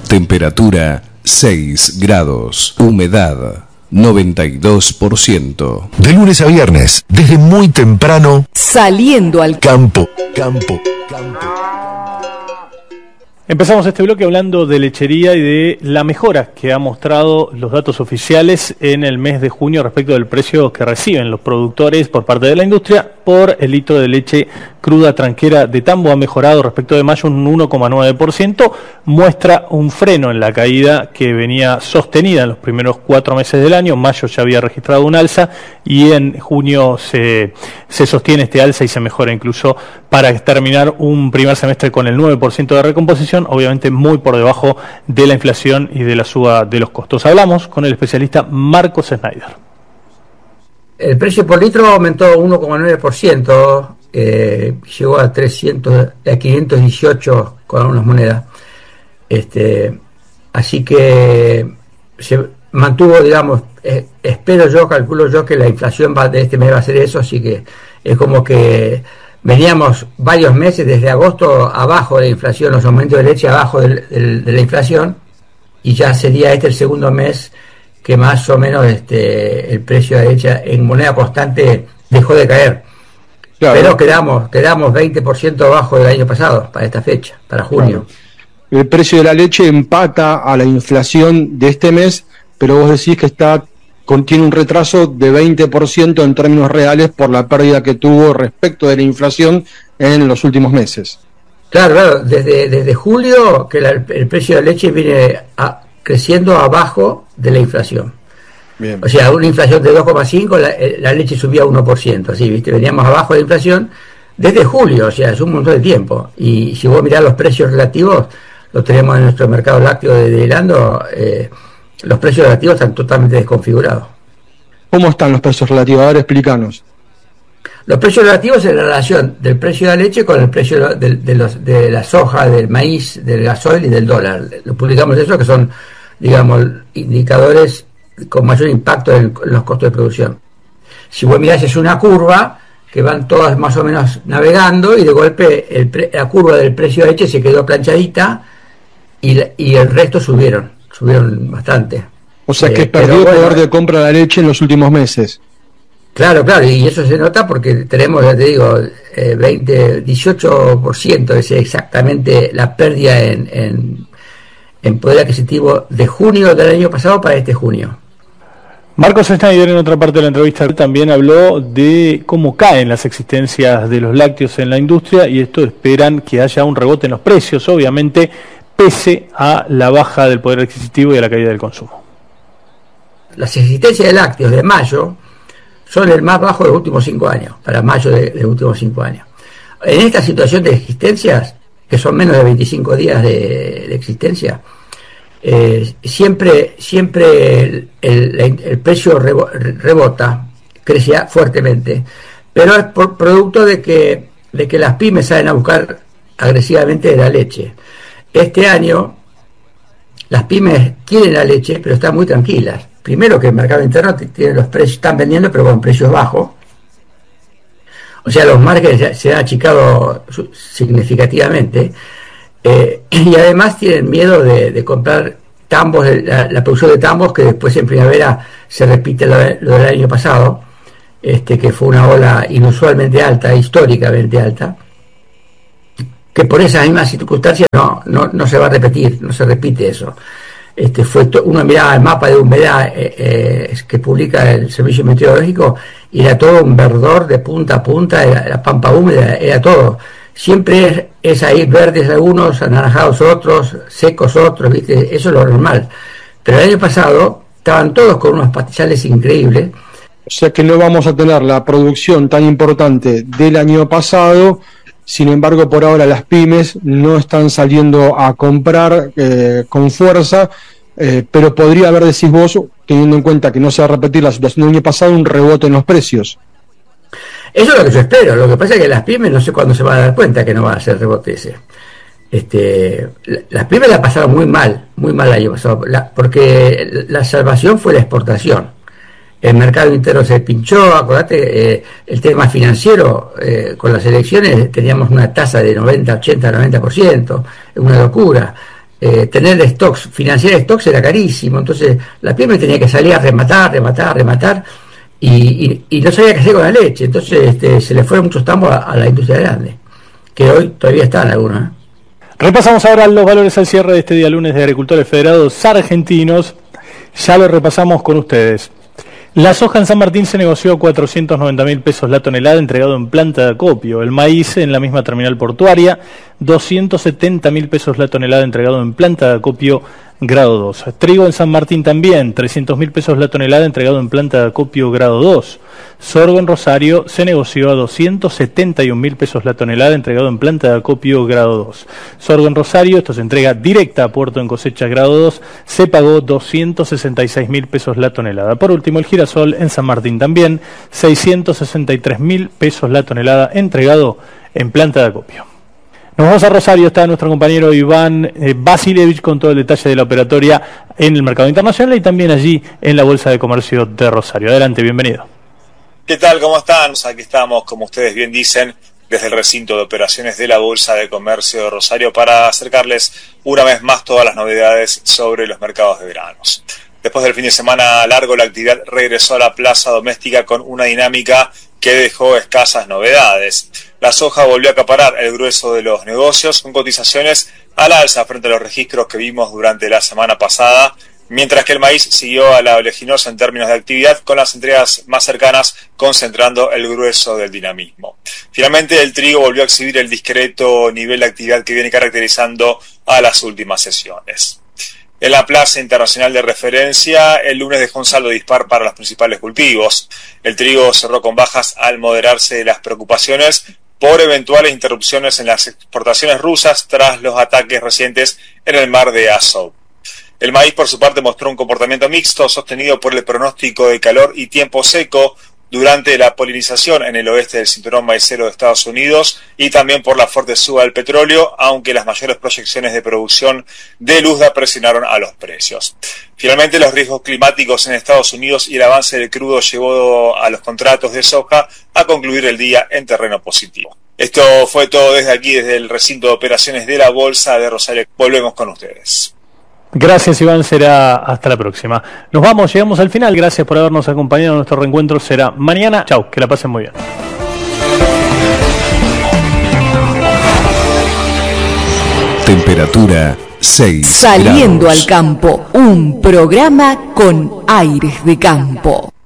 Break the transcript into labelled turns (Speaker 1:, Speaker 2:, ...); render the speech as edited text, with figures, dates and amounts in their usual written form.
Speaker 1: Temperatura 6 grados. Humedad 92%.
Speaker 2: De lunes a viernes, desde muy temprano,
Speaker 3: saliendo al
Speaker 2: campo.
Speaker 4: Empezamos este bloque hablando de lechería y de la mejora que ha mostrado los datos oficiales en el mes de junio respecto del precio que reciben los productores por parte de la industria por el litro de leche cruda tranquera de tambo. Ha mejorado respecto de mayo un 1,9%, muestra un freno en la caída que venía sostenida en los primeros 4 meses del año. En mayo ya había registrado un alza y en junio se sostiene este alza y se mejora incluso para terminar un primer semestre con el 9% de recomposición, obviamente muy por debajo de la inflación y de la suba de los costos. Hablamos con el especialista Marcos Schneider.
Speaker 5: El precio por litro aumentó 1,9%, llegó a 518 con algunas monedas. Así que se mantuvo, digamos, calculo yo que la inflación de este mes va a ser eso, así que es como que veníamos varios meses desde agosto abajo de la inflación, los aumentos de leche abajo de la inflación, y ya sería este el segundo mes que más o menos el precio de leche en moneda constante dejó de caer. Claro. Pero quedamos 20% abajo del año pasado para esta fecha, para junio.
Speaker 6: Claro. El precio de la leche empata a la inflación de este mes, pero vos decís que contiene un retraso de 20% en términos reales por la pérdida que tuvo respecto de la inflación en los últimos meses.
Speaker 5: Claro, desde julio que el precio de la leche viene creciendo abajo de la inflación. Bien. O sea, una inflación de 2,5, la leche subía 1%, así, ¿viste? Veníamos abajo de la inflación desde julio, o sea, es un montón de tiempo. Y si vos mirás los precios relativos, los tenemos en nuestro mercado lácteo de Lando, los precios relativos están totalmente desconfigurados.
Speaker 6: ¿Cómo están los precios relativos? A ver, explícanos.
Speaker 5: Los precios relativos es la relación del precio de la leche con el precio de la soja, del maíz, del gasoil y del dólar. Lo publicamos eso, que son, digamos, indicadores con mayor impacto en los costos de producción. Si vos mirás, es una curva que van todas más o menos navegando y de golpe la curva del precio de leche se quedó planchadita y el resto subieron bastante.
Speaker 6: O sea que perdió poder de compra la leche en los últimos meses.
Speaker 5: Claro, y eso se nota porque tenemos, ya te digo, 18% es exactamente la pérdida en poder adquisitivo de junio del año pasado para este junio.
Speaker 4: Marcos Schneider en otra parte de la entrevista también habló de cómo caen las existencias de los lácteos en la industria y esto esperan que haya un rebote en los precios, obviamente, pese a la baja del poder adquisitivo y a la caída del consumo.
Speaker 5: Las existencias de lácteos de mayo son el más bajo de los últimos 5 años, para mayo de los últimos 5 años. En esta situación de existencias, que son menos de 25 días de existencia, siempre el precio rebota, crece fuertemente, pero es por producto de que las pymes salen a buscar agresivamente la leche. Este año las pymes quieren la leche, pero están muy tranquilas. Primero que el mercado interno tiene los precios, están vendiendo pero con precios bajos. O sea, los márgenes se han achicado significativamente. Y además tienen miedo de comprar tambos, la producción de tambos, que después en primavera se repite lo del año pasado, que fue una ola inusualmente alta, históricamente alta, que por esas mismas circunstancias no se va a repetir, no se repite eso. Uno miraba el mapa de humedad que publica el Servicio Meteorológico y era todo un verdor de punta a punta, la pampa húmeda, era todo. Siempre es ahí verdes algunos, anaranjados otros, secos otros, ¿viste? Eso es lo normal. Pero el año pasado estaban todos con unos pastizales increíbles.
Speaker 6: O sea que no vamos a tener la producción tan importante del año pasado. Sin embargo, por ahora las pymes no están saliendo a comprar con fuerza, pero podría haber, decís vos, teniendo en cuenta que no se va a repetir la situación del año pasado, un rebote en los precios.
Speaker 5: Eso es lo que yo espero. Lo que pasa es que las pymes no sé cuándo se van a dar cuenta que no va a hacer rebote ese. Las pymes la pasaron muy mal el año pasado, porque la salvación fue la exportación. El mercado interno se pinchó, acordate, el tema financiero, con las elecciones teníamos una tasa de 90, 80, 90%, es una locura. tener stocks, financiar stocks era carísimo, entonces la pyme tenía que salir a rematar, y no sabía qué hacer con la leche, entonces se le fueron muchos tambos a la industria grande, que hoy todavía están algunos.
Speaker 4: Repasamos ahora los valores al cierre de este día lunes de Agricultores Federados Argentinos. Ya lo repasamos con ustedes. La soja en San Martín se negoció a 490.000 pesos la tonelada, entregado en planta de acopio. El maíz en la misma terminal portuaria, 270.000 pesos la tonelada, entregado en planta de acopio grado 2. Trigo en San Martín también, 300.000 pesos la tonelada, entregado en planta de acopio grado 2. Sorgo en Rosario se negoció a 271.000 pesos la tonelada, entregado en planta de acopio grado 2. Sorgo en Rosario, esto se entrega directa a puerto en cosecha grado 2, se pagó 266.000 pesos la tonelada. Por último, el girasol en San Martín también, 663.000 pesos la tonelada, entregado en planta de acopio. Nos vamos a Rosario, está nuestro compañero Iván Vasilevich con todo el detalle de la operatoria en el mercado internacional y también allí en la Bolsa de Comercio de Rosario. Adelante, bienvenido.
Speaker 3: ¿Qué tal? ¿Cómo están? Aquí estamos, como ustedes bien dicen, desde el recinto de operaciones de la Bolsa de Comercio de Rosario para acercarles una vez más todas las novedades sobre los mercados de veranos. Después del fin de semana largo, la actividad regresó a la plaza doméstica con una dinámica que dejó escasas novedades. La soja volvió a acaparar el grueso de los negocios con cotizaciones al alza frente a los registros que vimos durante la semana pasada, mientras que el maíz siguió a la oleaginosa en términos de actividad, con las entregas más cercanas concentrando el grueso del dinamismo. Finalmente, el trigo volvió a exhibir el discreto nivel de actividad que viene caracterizando a las últimas sesiones. En la plaza internacional de referencia, el lunes dejó un saldo dispar para los principales cultivos. El trigo cerró con bajas al moderarse las preocupaciones por eventuales interrupciones en las exportaciones rusas tras los ataques recientes en el mar de Azov. El maíz, por su parte, mostró un comportamiento mixto sostenido por el pronóstico de calor y tiempo seco durante la polinización en el oeste del cinturón maicero de Estados Unidos y también por la fuerte suba del petróleo, aunque las mayores proyecciones de producción de luzda presionaron a los precios. Finalmente, los riesgos climáticos en Estados Unidos y el avance del crudo llevó a los contratos de soja a concluir el día en terreno positivo. Esto fue todo desde aquí, desde el recinto de operaciones de la Bolsa de Rosario. Volvemos con ustedes.
Speaker 4: Gracias, Iván, será hasta la próxima. Nos vamos, llegamos al final. Gracias por habernos acompañado. Nuestro reencuentro será mañana. Chau, que la pasen muy bien.
Speaker 1: Temperatura 6
Speaker 7: Saliendo
Speaker 1: grados.
Speaker 7: al campo, un programa con aires de campo.